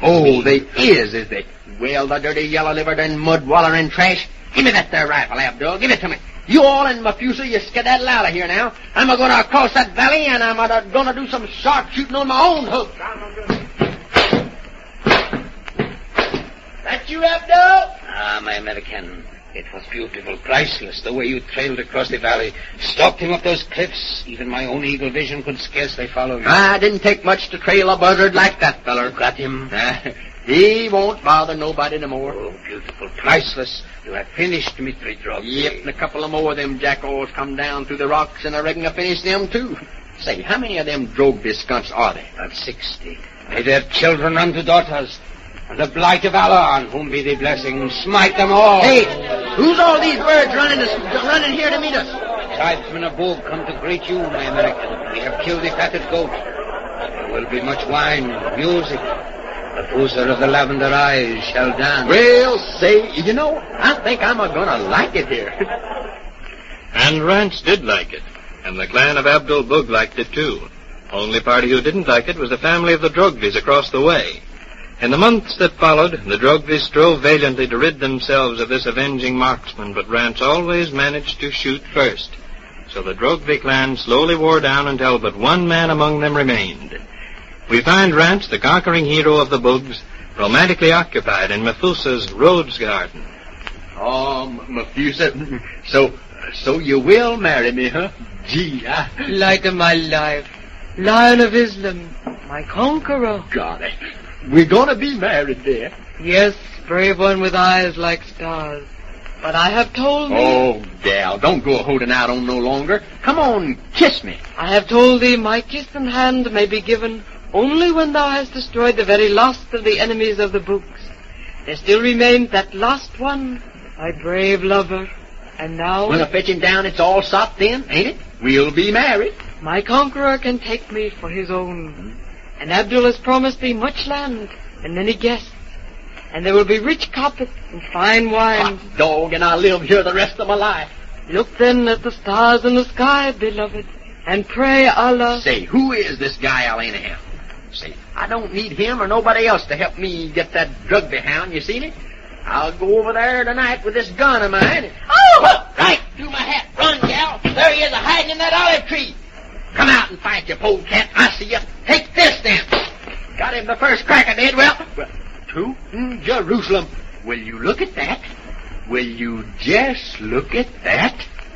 Oh, they is they? Well, the dirty yellow-livered and mud-wallering trash. Give me that there rifle, Abdul. Give it to me. You all and Mefusa, you skedaddle out of here now. I'm going to cross that valley, and I'm going to do some sharpshooting on my own hook. That you, Abdul? Ah, my American. It was beautiful, priceless, the way you trailed across the valley, stalked him up those cliffs. Even my own eagle vision could scarcely follow you. Ah, didn't take much to trail a buzzard like that feller. Got him? He won't bother nobody no more. Oh, beautiful, priceless. You have finished Dmitri Drog. Yep, and a couple of more of them jackals come down through the rocks, and I reckon I finished them, too. Say, how many of them Drogby skunks are there? About 60. May their children unto daughters. And the blight of Allah, on whom be the blessing, smite them all. Hey, who's all these birds running here to meet us? Tribesmen of Boog come to greet you, my American. We have killed the fatted goat. There will be much wine, music. The Fooser of the Lavender Eyes shall dance. Well, say, you know, I think I'm gonna like it here. And Rance did like it. And the clan of Abdul Boog liked it, too. Only party who didn't like it was the family of the Drogbys across the way. In the months that followed, the Drogbys strove valiantly to rid themselves of this avenging marksman, but Rance always managed to shoot first. So the Drogby clan slowly wore down until but one man among them remained. We find Rance, the conquering hero of the Boogs, romantically occupied in Mefusa's rose garden. Oh, Mefusa, so you will marry me, huh? Gee, Light of my life, Lion of Islam, my conqueror. Got it. We're gonna be married, dear. Yes, brave one with eyes like stars. But I have told thee... Oh, gal, don't go holding out on no longer. Come on, kiss me. I have told thee my kiss and hand may be given only when thou hast destroyed the very last of the enemies of the Boogs. There still remains that last one, my brave lover. And now... When I fetch him down, it's all sopped then, ain't it? We'll be married. My conqueror can take me for his own. And Abdul has promised thee much land and many guests. And there will be rich carpet and fine wine. Hot dog, and I'll live here the rest of my life. Look then at the stars in the sky, beloved, and pray Allah... Say, who is this guy Alanaham? Say, I don't need him or nobody else to help me get that Drogby hound, you see me? I'll go over there tonight with this gun of mine. Oh, right through my hat. Run, gal. There he is, hiding in that olive tree. Come out and fight, you polecat. I see you. Take this, then. Got him the first crack I did. Well, to Jerusalem. Will you look at that? Will you just look at that?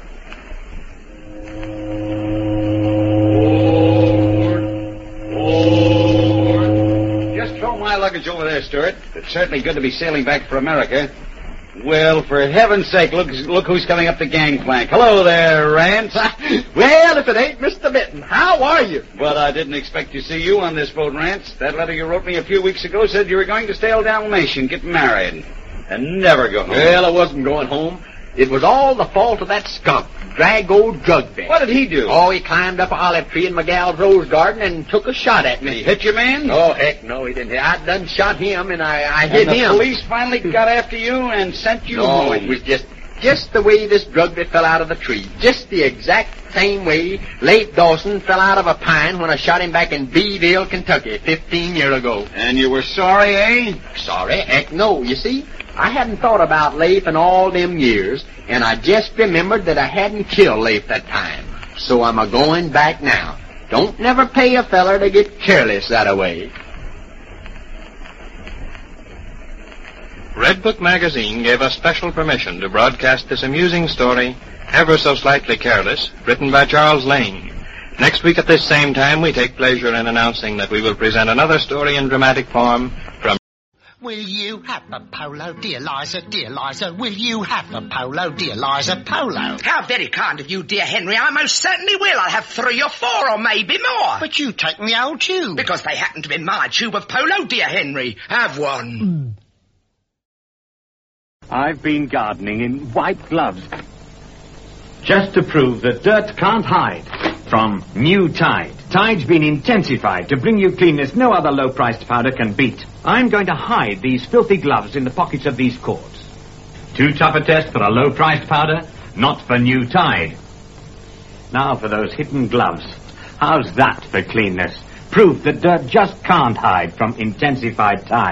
Just throw my luggage over there, Stuart. It's certainly good to be sailing back for America. Well, for heaven's sake, look who's coming up the gangplank. Hello there, Rance. Well, if it ain't Mr. Mitten, how are you? Well, I didn't expect to see you on this boat, Rance. That letter you wrote me a few weeks ago said you were going to stay Dalmatian, get married, and never go home. Well, I wasn't going home. It was all the fault of that skunk, Drag old Drogby. What did he do? Oh, he climbed up an olive tree in my gal's rose garden and took a shot at me. He hit your man? Oh, heck no, he didn't. I done shot him, and I hit him. And the police finally got after you and sent you home. No, it was just the way this Drogby fell out of the tree. Just the exact same way Leif Dawson fell out of a pine when I shot him back in Beeville, Kentucky, 15 years ago. And you were sorry, eh? Sorry? Heck no. You see, I hadn't thought about Leif in all them years, and I just remembered that I hadn't killed Leif that time. So I'm a-going back now. Don't never pay a feller to get careless that-a-way. Red Book Magazine gave us special permission to broadcast this amusing story, Ever So Slightly Careless, written by Charles Lane. Next week at this same time, we take pleasure in announcing that we will present another story in dramatic form from... Will you have a polo, dear Liza, dear Liza? Will you have a polo, dear Liza, polo? How very kind of you, dear Henry. I most certainly will. I'll have 3 or 4 or maybe more. But you take the old tube. Because they happen to be my tube of polo, dear Henry. Have one. I've been gardening in white gloves just to prove that dirt can't hide from New Tide. Tide's been intensified to bring you cleanness no other low-priced powder can beat. I'm going to hide these filthy gloves in the pockets of these cords. Too tough a test for a low-priced powder? Not for New Tide. Now for those hidden gloves. How's that for cleanness? Proof that dirt just can't hide from intensified Tide.